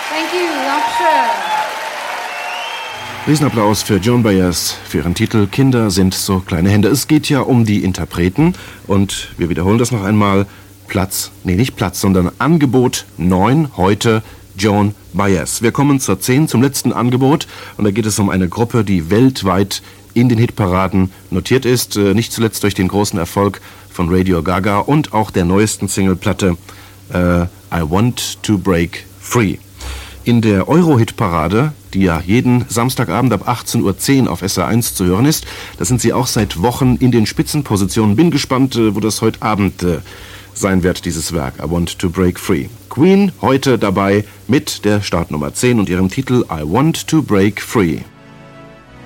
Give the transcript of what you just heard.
Thank you, Dankeschön. Riesenapplaus für Joan Baez für ihren Titel Kinder sind so kleine Hände. Es geht ja um die Interpreten und wir wiederholen das noch einmal. Angebot 9 heute Joan Baez. Wir kommen zur 10, zum letzten Angebot und da geht es um eine Gruppe, die weltweit in den Hitparaden notiert ist, nicht zuletzt durch den großen Erfolg von Radio Gaga und auch der neuesten Singleplatte I Want to Break Free. In der Euro-Hit-Parade, die ja jeden Samstagabend ab 18:10 Uhr auf SR1 zu hören ist, da sind sie auch seit Wochen in den Spitzenpositionen. Bin gespannt, wo das heute Abend sein wird, dieses Werk, I Want to Break Free. Queen heute dabei mit der Startnummer 10 und ihrem Titel I Want to Break Free.